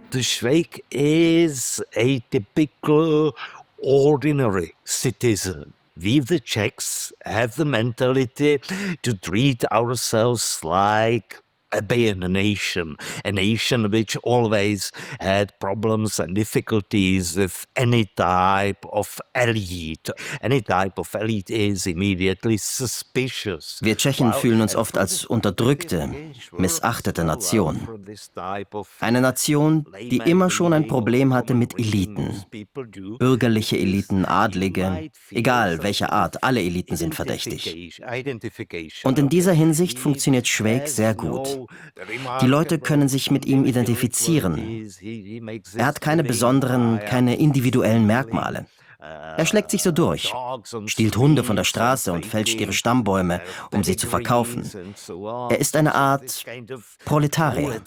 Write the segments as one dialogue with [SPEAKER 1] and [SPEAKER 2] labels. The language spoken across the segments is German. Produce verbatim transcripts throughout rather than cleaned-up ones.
[SPEAKER 1] The Schweik is a typical ordinary citizen. We, the Czechs, have the mentality to treat ourselves like a being a nation, a nation which always had problems and difficulties with any type of elite. Any type of elite is immediately suspicious.
[SPEAKER 2] Wir Tschechen fühlen uns oft als unterdrückte, missachtete Nation. Eine Nation, die immer schon ein Problem hatte mit Eliten. Bürgerliche Eliten, Adlige, egal welcher Art, alle Eliten sind verdächtig. Und in dieser Hinsicht funktioniert Schweik sehr gut. Die Leute können sich mit ihm identifizieren. Er hat keine besonderen, keine individuellen Merkmale. Er schlägt sich so durch, stiehlt Hunde von der Straße und fälscht ihre Stammbäume, um sie zu verkaufen. Er ist eine Art Proletarier.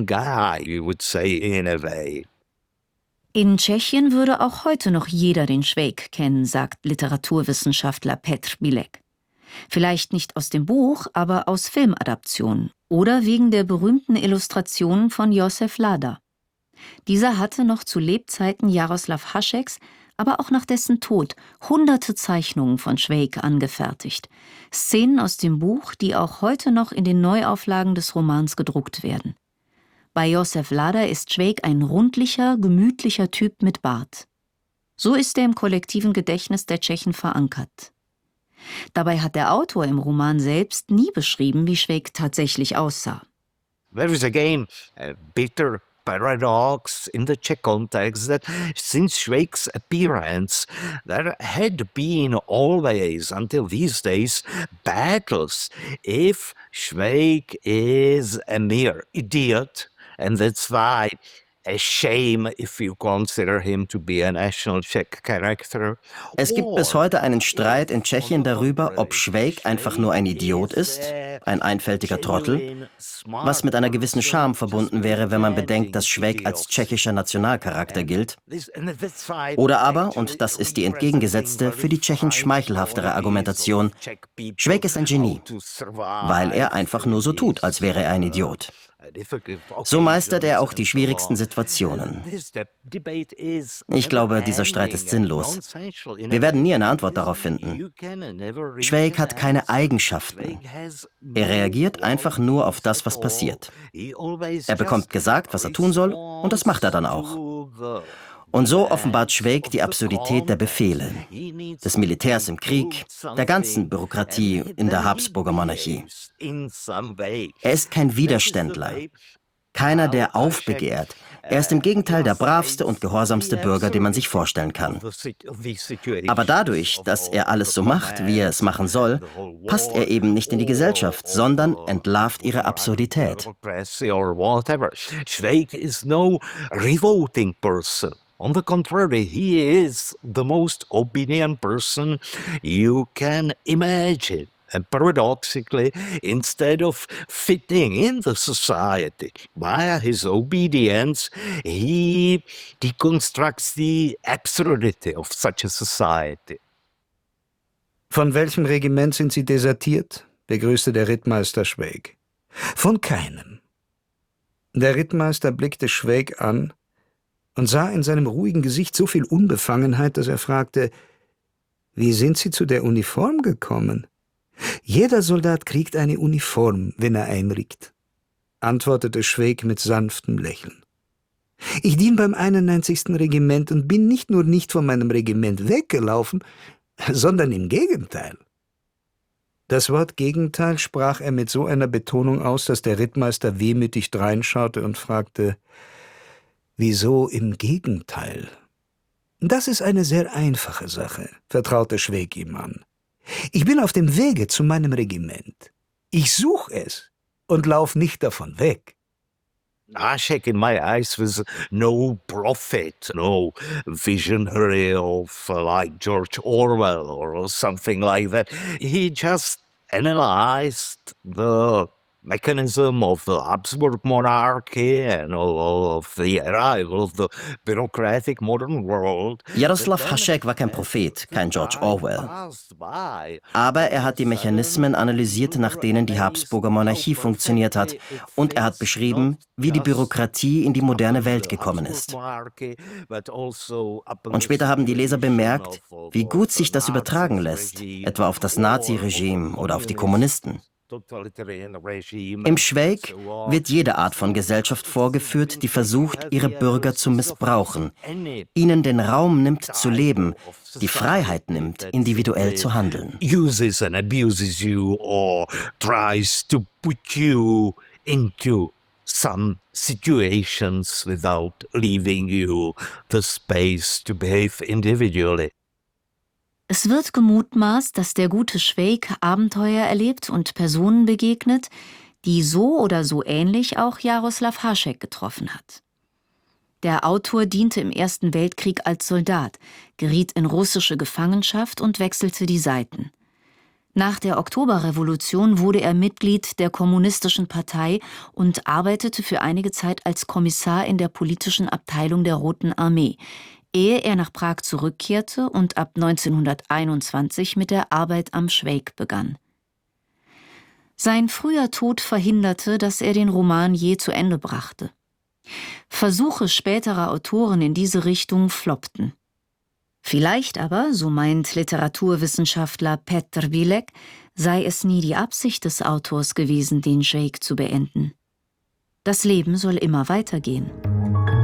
[SPEAKER 3] In Tschechien würde auch heute noch jeder den Schweik kennen, sagt Literaturwissenschaftler Petr Bilek. Vielleicht nicht aus dem Buch, aber aus Filmadaptionen oder wegen der berühmten Illustrationen von Josef Lada. Dieser hatte noch zu Lebzeiten Jaroslav Hašeks, aber auch nach dessen Tod hunderte Zeichnungen von Schweik angefertigt. Szenen aus dem Buch, die auch heute noch in den Neuauflagen des Romans gedruckt werden. Bei Josef Lada ist Schweik ein rundlicher, gemütlicher Typ mit Bart. So ist er im kollektiven Gedächtnis der Tschechen verankert. Dabei hat der Autor im Roman selbst nie beschrieben, wie Schweik tatsächlich aussah.
[SPEAKER 1] There is again a bitter paradox in the Czech context that since Schweik's appearance, there had been always, until these days, battles if Schweik is a mere idiot, and that's why a shame if you consider him to be a national Czech character.
[SPEAKER 2] Es gibt bis heute einen Streit in Tschechien darüber, ob Schweik einfach nur ein Idiot ist, ein einfältiger Trottel, was mit einer gewissen Scham verbunden wäre, wenn man bedenkt, dass Schweik als tschechischer Nationalcharakter gilt. Oder aber, und das ist die entgegengesetzte, für die Tschechen schmeichelhaftere Argumentation, Schweik ist ein Genie, weil er einfach nur so tut, als wäre er ein Idiot. So meistert er auch die schwierigsten Situationen. Ich glaube, dieser Streit ist sinnlos. Wir werden nie eine Antwort darauf finden. Schweik hat keine Eigenschaften. Er reagiert einfach nur auf das, was passiert. Er bekommt gesagt, was er tun soll, und das macht er dann auch. Und so offenbart Schweik die Absurdität der Befehle, des Militärs im Krieg, der ganzen Bürokratie in der Habsburger Monarchie. Er ist kein Widerständler, keiner, der aufbegehrt. Er ist im Gegenteil der bravste und gehorsamste Bürger, den man sich vorstellen kann. Aber dadurch, dass er alles so macht, wie er es machen soll, passt er eben nicht in die Gesellschaft, sondern entlarvt ihre Absurdität.
[SPEAKER 1] Schweik is no revolting person. On the contrary, he is the most obedient person you can imagine. And paradoxically, instead of fitting in the society via his obedience, he deconstructs the absurdity of such a society.
[SPEAKER 4] Von welchem Regiment sind Sie desertiert? Begrüßte der Rittmeister Schweik. Von keinem. Der Rittmeister blickte Schweik an und sah in seinem ruhigen Gesicht so viel Unbefangenheit, dass er fragte, wie sind Sie zu der Uniform gekommen? Jeder Soldat kriegt eine Uniform, wenn er einrückt, antwortete Schweik mit sanftem Lächeln. Ich diene beim einundneunzigsten Regiment und bin nicht nur nicht von meinem Regiment weggelaufen, sondern im Gegenteil. Das Wort Gegenteil sprach er mit so einer Betonung aus, dass der Rittmeister wehmütig dreinschaute und fragte, wieso im Gegenteil? Das ist eine sehr einfache Sache, vertraute Schweik ihm an. Ich bin auf dem Wege zu meinem Regiment. Ich suche es und lauf nicht davon weg.
[SPEAKER 1] Hašek in my eyes was no prophet, no visionary of uh, like George Orwell or something like that. He just analyzed the mechanism of the Habsburg monarchy and of the arrival of the bureaucratic modern world.
[SPEAKER 2] Jaroslav Hašek war kein Prophet, kein George Orwell. Aber er hat die Mechanismen analysiert, nach denen die Habsburger Monarchie funktioniert hat. Und er hat beschrieben, wie die Bürokratie in die moderne Welt gekommen ist. Und später haben die Leser bemerkt, wie gut sich das übertragen lässt, etwa auf das Naziregime oder auf die Kommunisten. Im Schweig wird jede Art von Gesellschaft vorgeführt, die versucht, ihre Bürger zu missbrauchen, ihnen den Raum nimmt zu leben, die Freiheit nimmt, individuell zu handeln.
[SPEAKER 1] Uses and abuses you or tries to put you into some situations without leaving you the space to behave individually.
[SPEAKER 3] Es wird gemutmaßt, dass der gute Švejk Abenteuer erlebt und Personen begegnet, die so oder so ähnlich auch Jaroslav Hašek getroffen hat. Der Autor diente im Ersten Weltkrieg als Soldat, geriet in russische Gefangenschaft und wechselte die Seiten. Nach der Oktoberrevolution wurde er Mitglied der Kommunistischen Partei und arbeitete für einige Zeit als Kommissar in der politischen Abteilung der Roten Armee, ehe er nach Prag zurückkehrte und ab neunzehnhunderteinundzwanzig mit der Arbeit am Švejk begann. Sein früher Tod verhinderte, dass er den Roman je zu Ende brachte. Versuche späterer Autoren in diese Richtung floppten. Vielleicht aber, so meint Literaturwissenschaftler Petr Bilek, sei es nie die Absicht des Autors gewesen, den Švejk zu beenden. Das Leben soll immer weitergehen.